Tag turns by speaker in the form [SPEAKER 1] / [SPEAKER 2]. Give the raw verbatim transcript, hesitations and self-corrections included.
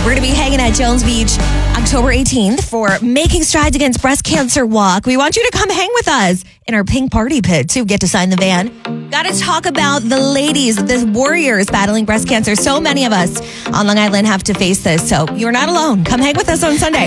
[SPEAKER 1] We're going to be hanging at Jones Beach October eighteenth for Making Strides Against Breast Cancer Walk. We want you to come hang with us in our pink party pit to get to sign the van. Got to talk about the ladies, the warriors battling breast cancer. So many of us on Long Island have to face this. So you're not alone. Come hang with us on Sunday.